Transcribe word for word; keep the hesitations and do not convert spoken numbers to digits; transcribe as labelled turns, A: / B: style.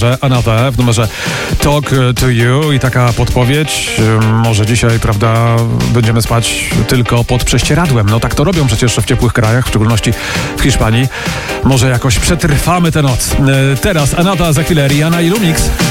A: numerze Another, w numerze Talk to You i taka podpowiedź, może dzisiaj, prawda, będziemy spać tylko pod prześcieradłem. No tak to robią przecież w ciepłych krajach, w szczególności w Hiszpanii. Może jakoś przetrwamy tę noc. Teraz Another, za chwilę Rihanna i Lumix.